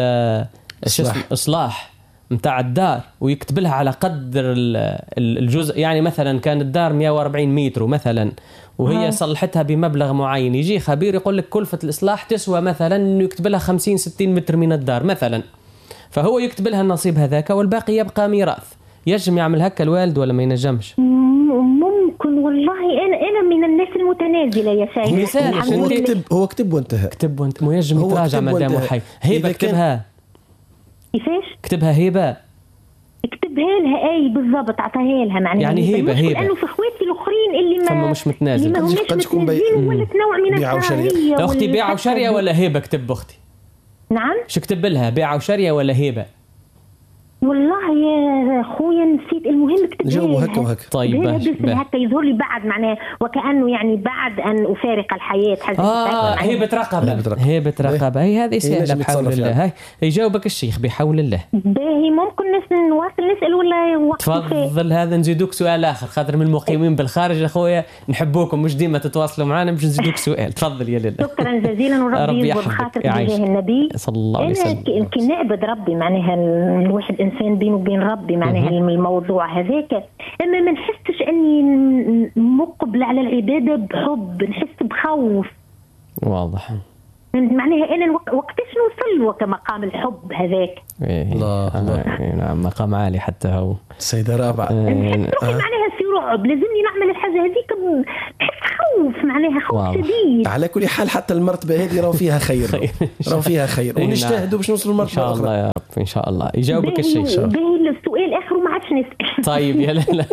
الإصلاح متاع الدار ويكتب لها على قدر الجزء؟ يعني مثلا كان الدار 140 متر مثلا وهي صلحتها بمبلغ معين، يجي خبير يقول لك كلفة الإصلاح تسوى مثلا إنه يكتب لها 50-60 متر من الدار مثلا، فهو يكتب لها النصيب هذاك والباقي يبقى ميراث. يجم يعمل هكا الوالد ولا ما ينجمش؟ ممكن والله. انا من الناس المتنازله يا سيدي. هو كتب وانتهى. كتب وانت ما يجم يتراجع مدام حي. هبه كتبها كيفاش؟ كتبها هبه، كتبها لها اي بالضبط، عطاها لها معناها يعني هبه لانه في اخواتي الاخرين اللي ما مش متنازل، اللي ما همش متنازلين ولا نوع من الكراهيه. اختي بيع وشريه ولا هبه كتب اختي؟ نعم شو كتب لها، بيع وشريه ولا هبه؟ والله يا اخويا نسيت. المهم كتب جاوبوا هكا وهكا. طيب هكا يظهر لي بعد معناه وكانه يعني بعد ان افارق الحياه هبه رقبه هي هذه سهله بحول الله. هاي يجاوبك الشيخ بحول الله. باهي ممكن نواصل نسال ولا وقت؟ تفضل. هذا نزيدوك سؤال اخر خاطر من المقيمين بالخارج اخويا نحبوكم مش ديما تتواصلوا معنا، مش نزيدوك سؤال. تفضل يا لله. شكرا جزيلا وربي يجبر خاطر بجاه النبي صلى الله عليه وسلم. كي نعبد ربي معناها الواحد الانسان بينه وبين ربي معناها الموضوع هذاك. اما ما نحسش اني مقبل على العباده بحب، نحس بخوف. واضح. معناها انا وقتاش نوصل له كمقام الحب هذاك. الله نعم، مقام عالي حتى هو. السيدة رابعة معناها في رعب، لازمني نعمل الحاجة هذيك بحس خوف، معناها خوف شديد. على كل حال حتى المرتبة هذه راهو فيها خير راهو فيها خير، ونجتهدوا باش نوصلوا للمرتبة إن شاء الله يا رب. إن شاء الله يجاوبك الشيء. باهي السؤال آخر وما عادش نسأل. طيب يا لا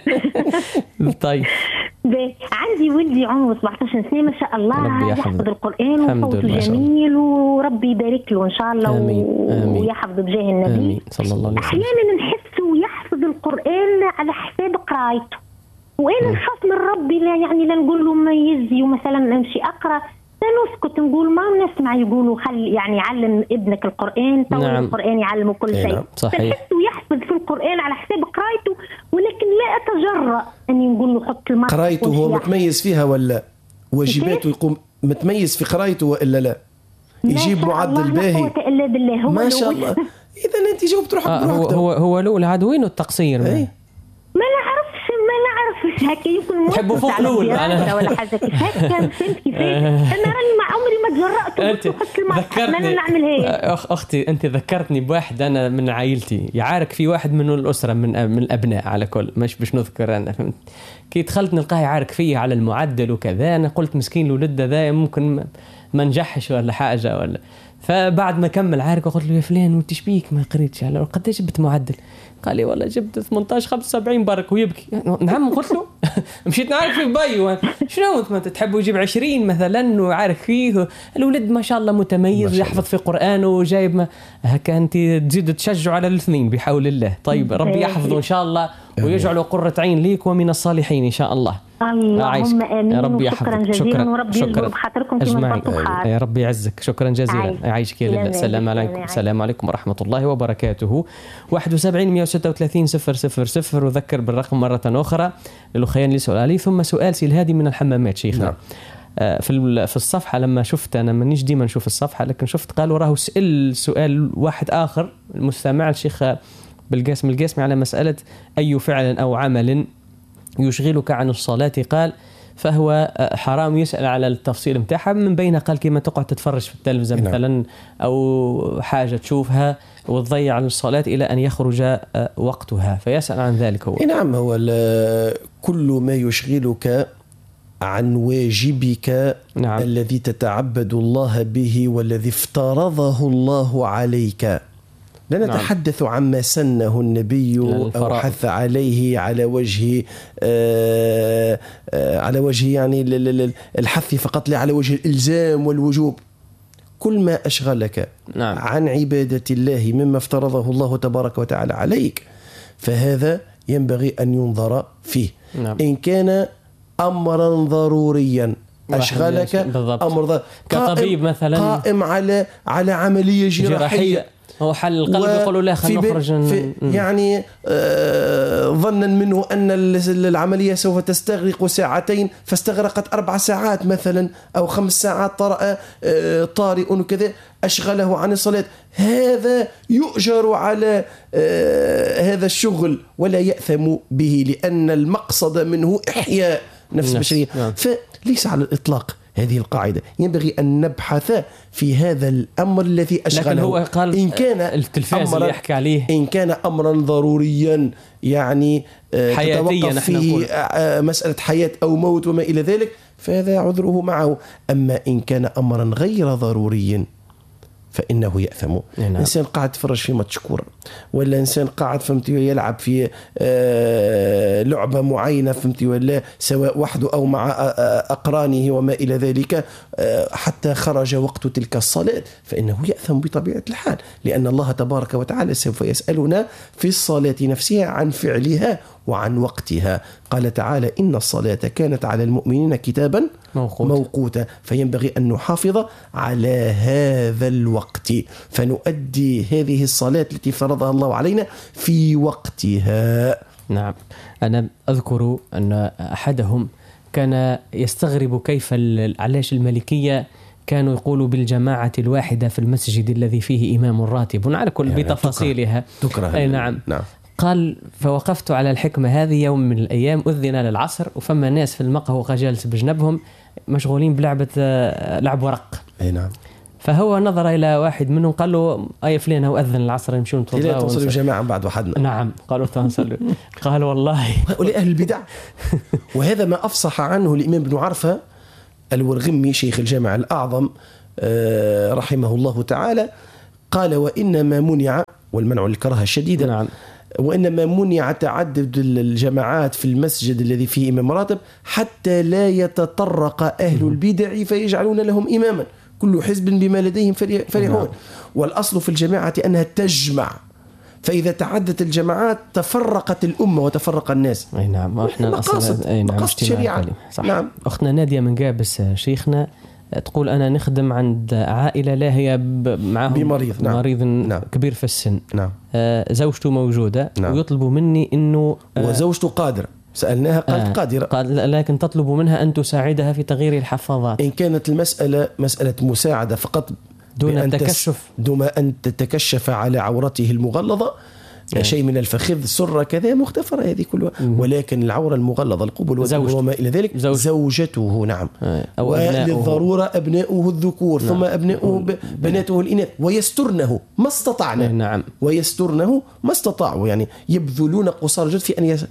طيب. عندي ولدي عمره 17 سنة ما شاء الله، يحفظ القرآن وصوته جميل وربي يبارك له إن شاء الله. ويحفظ بجاه النبي. آمين صلى الله عليه وسلم. أحيانا نحسه يحفظ القرآن على حساب قرايته، وأنا نخاف من ربي لا نقول له ما يزي ومثلا نمشي أقرأ، نسكت نقول ما نسمع يقولوا يعني علم ابنك القرآن، نعم. القرآن يعلمه كل شيء. نعم. صحيح. تحسه يحفظ في القرآن على حساب قرايته، ولكن لا أتجرأ أني نقول له حط المرة. قرايته هو متميز فيها ولا واجباته يقوم متميز في قرايته وإلا لا؟ يجيب معدل باهي ما شاء الله. إذا أنت جاوبت روحك بروحك. هو لو العدوين والتقصير ما نعرفش هكا يمكن تحبوا فوق لول ولا حاجه كيف هكا. فهمت كيف؟ انا راني مع عمري ما تجرأت ذكرتني نعمل هيك. اختي انت ذكرتني بواحد انا من عائلتي يعارك في واحد من الاسره من الابناء على كل مش باش نذكر انا. فهمت كي دخلت نلقاه يعارك فيه على المعدل وكذا، انا قلت مسكين الولد ذا ممكن ما نجحش ولا حاجه ولا. فبعد ما كمل عارك قلت له يا فلان وانت شبيك ما قريتش على قداش جبت معدل؟ قال لي والله جبت 18-75 برك ويبكي. نعم قلت له مشيت نعرف في باي شنو انت تحب يجيب 20 مثلا وعارف فيه الولد ما شاء الله متميز يحفظ في قرآن وجايب ما هكا. انت تزيد تشجع على الاثنين بحول الله. طيب ربي يحفظه ان شاء الله ويجعله قرة عين ليك ومن الصالحين ان شاء الله. اللهم امين. يا رب شكرا جزيلا وربي يجبر بخاطركم كما يا رب يعزك. شكرا جزيلا. يعيشك يا لله. السلام عليكم. السلام عليكم ورحمة الله وبركاته. 71 136 000. وذكر بالرقم مرة أخرى للأخيان اللي سؤال عليه. ثم سؤال سيل هادي من الحمامات شيخنا. في الصفحة لما شفت أنا مانيش ديما نشوف الصفحة، لكن شفت قالوا راه سؤال واحد آخر المستمع الشيخ بالقاسم القاسمي على مسألة أي فعل أو عمل يشغلك عن الصلاة قال فهو حرام. يسأل على التفصيل متاعها، من بينها قال كما تقعد تتفرج في التلفزيون مثلا أو حاجة تشوفها وتضيع عن الصلاة إلى أن يخرج وقتها، فيسأل عن ذلك هو. نعم، هو كل ما يشغلك عن واجبك نعم. الذي تتعبد الله به والذي افترضه الله عليك. لا نتحدث عما سنه النبي أو حث عليه على وجه يعني الحث فقط، لا على وجه الإلزام والوجوب. كل ما أشغلك نعم. عن عبادة الله مما افترضه الله تبارك وتعالى عليك فهذا ينبغي أن ينظر فيه نعم. إن كان أمرا ضروريا أشغلك أمر كطبيب مثلا قائم على عملية جراحية هو حل القلب يقولوا لا خلينا نخرج يعني ظنا منه أن العملية سوف تستغرق ساعتين فاستغرقت 4 ساعات مثلا أو 5 ساعات، طارئ وكذا أشغله عن الصلاة، هذا يؤجر على هذا الشغل ولا يأثم به، لأن المقصد منه إحياء نفس البشرية. فليس على الإطلاق هذه القاعدة، ينبغي أن نبحث في هذا الأمر الذي أشغله. لكن هو قال إن كان التلفاز اللي يحكي عليه إن كان أمرا ضروريا يعني حياتيا فيه مسألة حياة أو موت وما إلى ذلك فهذا عذره معه. أما إن كان أمرا غير ضروري فإنه يأثم. نعم. إنسان قاعد تفرج في ماتش كورة ولا إنسان قاعد فهمتي يلعب في لعبة معينة فهمتي ولا سواء وحده أو مع أقرانه وما إلى ذلك حتى خرج وقت تلك الصلاة فإنه يأثم بطبيعة الحال، لأن الله تبارك وتعالى سوف يسألنا في الصلاة نفسها عن فعلها وعن وقتها. قال تعالى إن الصلاة كانت على المؤمنين كتابا موقوتا، فينبغي أن نحافظ على هذا الوقت فنؤدي هذه الصلاة التي فرضها الله علينا في وقتها. نعم. أنا أذكر أن أحدهم كان يستغرب كيف علاش المالكية كانوا يقولوا بالجماعة الواحدة في المسجد الذي فيه إمام راتب، على كل يعني بتفاصيلها تكره. أي نعم. قال فوقفت على الحكمة هذه يوم من الأيام أذن للعصر وفما ناس في المقهى جالس بجنبهم مشغولين بلعبة لعب ورق. أي نعم. فهو نظر إلى واحد منهم قال له أي فلان هو أذن العصر نمشون نتوضأ ونصلي جماعة بعد وحدنا. نعم قالوا تنصلي. قال والله هؤلاء أهل البدع. وهذا ما أفصح عنه الإمام ابن عرفة الورغمي شيخ الجامع الأعظم رحمه الله تعالى. قال وإنما منع، والمنع للكراهة الشديدة. نعم. وإنما منع تعدد الجماعات في المسجد الذي فيه إمام راتب حتى لا يتطرق أهل البدع فيجعلون لهم إماما، كل حزب بما لديهم فرحون. والأصل في الجماعة أنها تجمع، فإذا تعدت الجماعات تفرقت الأمة وتفرق الناس. أي نعم. احنا مقاصد الشريعة. نعم. أختنا نادية من قابس شيخنا تقول أنا نخدم عند عائلة لا هي معهم بمريض. نعم. مريض نعم. كبير في السن. نعم. زوجته موجودة. نعم. ويطلبوا مني إنه وزوجته قادرة. سألناها قالت قادرة. قال لكن تطلب منها أن تساعدها في تغيير الحفاظات. إن كانت المسألة مسألة مساعدة فقط دون التكشف، دون أن تتكشف على عورته المغلظة شيء من الفخذ سرة كذا مختفرة هذه كلها. ولكن العورة المغلظة القبل وما إلى ذلك زوجته. نعم. وللضرورة أبناؤه الذكور. نعم. ثم أبناؤه بناته الإناث ويسترنه ما استطعنا. نعم. ويسترنه ما استطاعوا، يعني يبذلون قصارى جهد في أن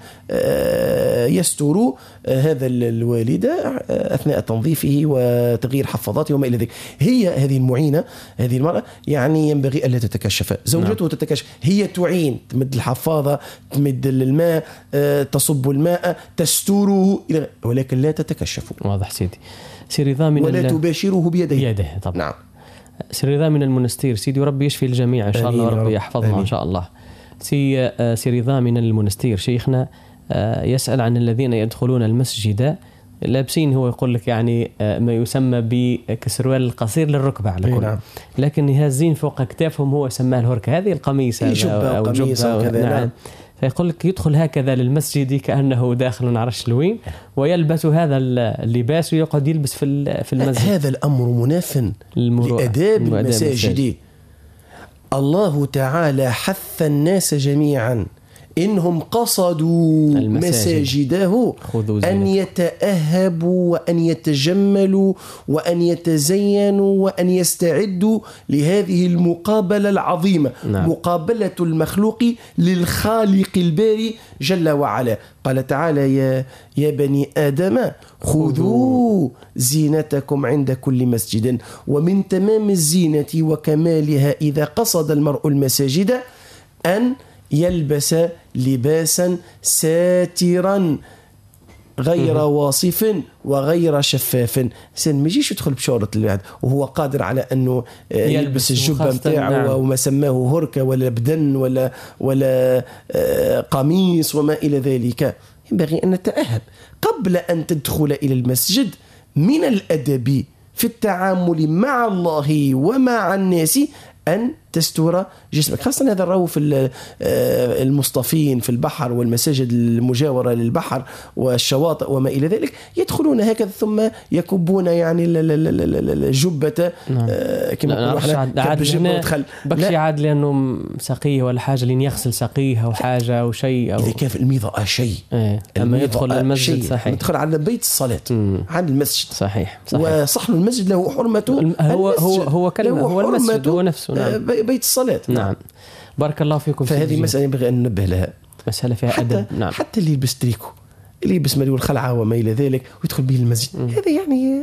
يستروا هذا الوالدة أثناء تنظيفه وتغيير حفاظاته وما إلى ذلك. هي هذه المعينة هذه المرأة يعني ينبغي ألا تتكشف. زوجته. نعم. تتكشف، هي تعين، تمد الحفاظة، تمد الماء، تصب الماء، تستوره، ولكن لا تتكشف. واضح سيدي. سي رضا من ولا تباشره بيده طبعا. نعم. سي رضا من المنستير. سيدي وربي يشفي الجميع إن شاء الله وربي يحفظنا إن شاء الله. سي رضا من المنستير شيخنا يسأل عن الذين يدخلون المسجد لابسين، هو يقول لك يعني ما يسمى بكسروال القصير للركبة على كل. نعم. لكن يهزين فوق أكتافهم هو سماه الهركة، هذه القميص أو جبة. نعم. فيقول لك يدخل هكذا للمسجد كأنه داخل عرش لوين ويلبس هذا اللباس ويقعد يلبس في المسجد. هذا الأمر مناف لأداب المساجد. الله تعالى حث الناس جميعا إنهم قصدوا مساجده أن يتأهبوا وأن يتجملوا وأن يتزينوا وأن يستعدوا لهذه المقابلة العظيمة. نعم. مقابلة المخلوق للخالق الباري جل وعلا. قال تعالى يا بني آدم خذوا زينتكم عند كل مسجد. ومن تمام الزينة وكمالها إذا قصد المرء المساجد أن يلبس لباسا ساترا غير واصف وغير شفاف. سن ما يجيش يدخل بشورة الواحد وهو قادر على أنه يلبس الجبة متاعه. نعم. وما سماه هركة ولا بدن ولا قميص وما إلى ذلك. ينبغي أن نتأهب قبل أن تدخل إلى المسجد. من الأدب في التعامل مع الله ومع الناس أن تستر جسمك، خاصة هذا الرأو في المصطفين في البحر والمساجد المجاورة للبحر والشواطئ وما إلى ذلك، يدخلون هكذا ثم يكبون يعني الجبة. نعم. كما نقولوا بكشي عاد لأنه سقيه ولا حاجة لين يغسل سقيه أو حاجة أو شيء إذا كان في الميضاء شيء. أما يدخل المسجد صحيح. يدخل على بيت الصلاة عن المسجد. صحيح. وصحن المسجد له حرمته. هو كلمة هو المسجد هو نفسه. نعم. بيت الصلاة. نعم. بارك الله فيكم. فهذه مسألة ينبغي أن ننبه لها. مسألة فيها أدب. نعم. حتى اللي يلبس تريكو، اللي يلبس مليون خلعة وما إلى ذلك ويدخل به المسجد، هذا يعني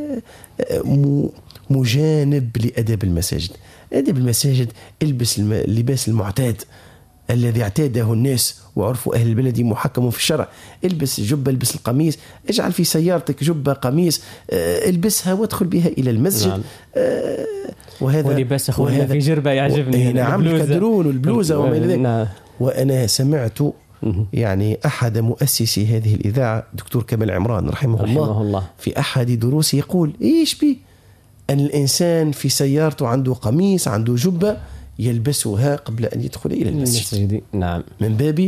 مجانب لأدب المساجد. أدب المساجد البس اللباس المعتاد الذي اعتاده الناس وعرفوا أهل البلد محكم في الشرع. البس الجبة، البس القميص، اجعل في سيارتك جبة قميص، البسها وادخل بها إلى المسجد. نعم. وهذا ولباس أخونا في جربة يعجبني. نعم. الكدرون والبلوزة وما إلى ذلك. نعم. وأنا سمعت يعني أحد مؤسسي هذه الإذاعة دكتور كمال عمران رحمه الله في أحد دروسه يقول إيش بي أن الإنسان في سيارته عنده قميص عنده جبة يلبسها قبل أن يدخل إلى المسجد. نعم. من باب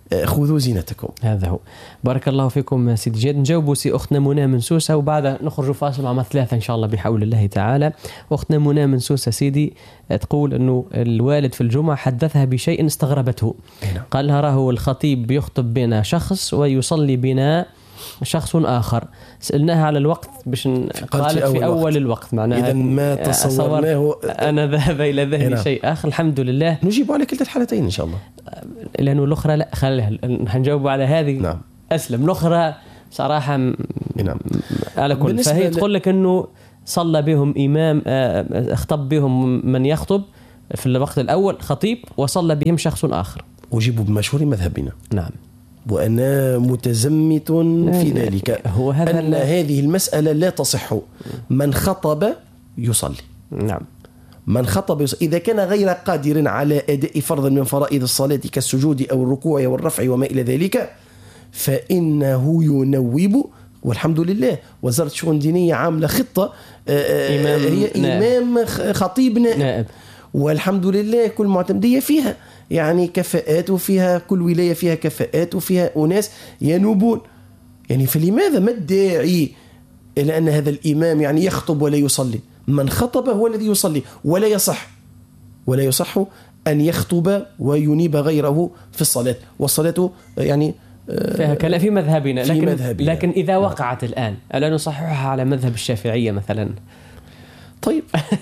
خذوا زينتكم. هذا هو. بارك الله فيكم سيدي جاد. نجاوبوا سي أختنا منى من سوسة وبعد نخرجوا فاصل مع ثلاثة إن شاء الله بحول الله تعالى. أختنا منى من سوسة سيدي تقول أنه الوالد في الجمعة حدثها بشيء استغربته. قال لها راهو الخطيب يخطب بنا شخص ويصلي بنا شخص آخر. سألناها على الوقت باش قالت في أول الوقت معناها إذا ما تصورناه أنا ذهب إلى ذهني شيء آخر. الحمد لله نجيب على كلتا الحالتين إن شاء الله، لأنه الأخرى لا خليها هنجاوب على هذه. نعم. أسلم. الأخرى صراحة نعم. على كل فهي تقول لك أنه صلى بهم إمام اخطب بهم من يخطب في الوقت الأول خطيب وصلى بهم شخص آخر. أجيب بمشهور مذهبنا. نعم. وأنا متزمت في ذلك هو هذا أن هذه المسألة لا تصح. من خطب يصلي. نعم. من خطب يصلي. إذا كان غير قادر على أداء فرض من فرائض الصلاة كالسجود أو الركوع والرفع وما إلى ذلك فإنه ينوب. والحمد لله وزارة الشؤون الدينية عاملة خطة هي إمام خطيب نائب. والحمد لله كل معتمدية فيها يعني كفاءات وفيها كل ولاية فيها كفاءات وفيها أناس ينوبون. يعني فلماذا ما الداعي إلى أن هذا الإمام يعني يخطب ولا يصلي؟ من خطب هو الذي يصلي. ولا يصح أن يخطب وينيب غيره في الصلاة. والصلاة يعني فيها كلام في مذهبنا لكن إذا وقعت الآن ألا نصححها على مذهب الشافعية مثلا؟ طيب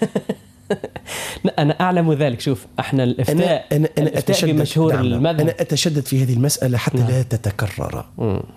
أنا أعلم ذلك. شوف احنا الإفتاء أنا بمشهور المذهب. أنا أتشدد في هذه المسألة حتى لا تتكرر.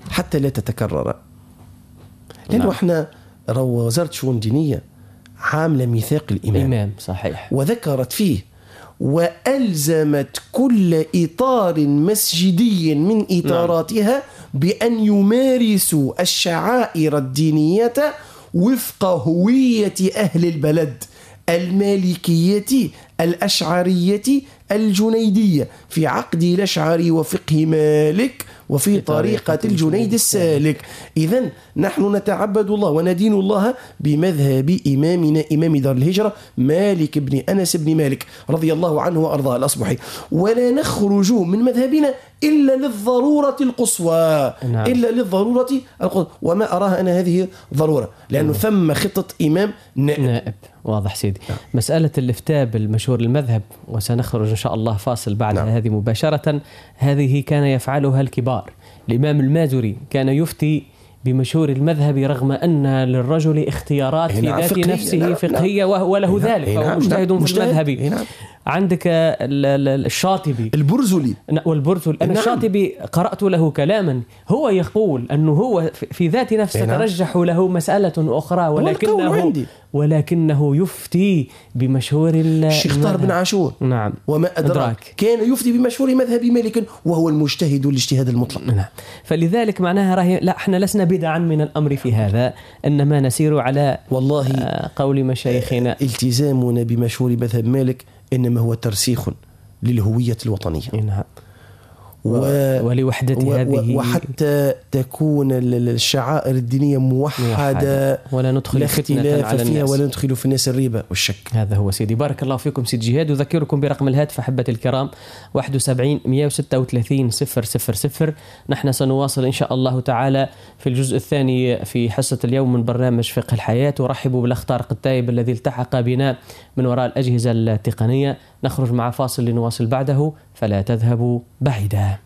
لأنه احنا وزارة الشؤون الدينية عاملة ميثاق الإمام صحيح وذكرت فيه وألزمت كل إطار مسجدي من إطاراتها بأن يمارسوا الشعائر الدينية وفق هوية أهل البلد المالكية الأشعرية الجنيدية في عقد الأشعري وفقه مالك وفي طريقة الجنيد السالك. إذن نحن نتعبد الله وندين الله بمذهب إمامنا إمام دار الهجرة مالك بن أنس بن مالك رضي الله عنه وأرضاه الأصبحي. ولا نخرج من مذهبنا إلا للضرورة القصوى. إلا للضرورة القصوى وما أراها أنا هذه ضرورة لأنه ثم خطة إمام نائب. واضح سيدي. مسألة الافتاء بالمشهور المذهب وسنخرج إن شاء الله فاصل بعد هذه مباشرة. هذه كان يفعلها الكبار. الإمام المازري كان يفتي بمشهور المذهب رغم أن للرجل اختيارات في ذات نفسه فقهية وله ذلك فهو مجتهد في المذهب. عندك الشاطبي البرزلي أنا الشاطبي قرأت له كلاما هو يقول أنه هو في ذات نفسه ترجح له مسألة أخرى ولكنه يفتي بمشهور الشيخ طاهر بن عاشور. نعم. وما أدراك كان يفتي بمشهور مذهب مالك وهو المجتهد الاجتهاد المطلق. نعم. فلذلك معناها لا احنا لسنا بدعا من الأمر في هذا إنما نسير على والله قول مشايخنا. التزامنا بمشهور مذهب مالك إنما هو ترسيخ للهوية الوطنية. نعم. ولوحدة هذه وحتى تكون الشعائر الدينية موحدة ولا ندخل فتنة على فيها ولا ندخل في الناس الريبة والشك. هذا هو سيدي. بارك الله فيكم سيدي جهاد. أذكركم برقم الهاتف أحبة الكرام 71 136 000. نحن سنواصل إن شاء الله تعالى في الجزء الثاني في حصة اليوم من برنامج فقه الحياة. ورحبوا بالأخ طارق التايب الذي التحق بنا من وراء الأجهزة التقنية. نخرج مع فاصل لنواصل بعده فلا تذهبوا بعيدا.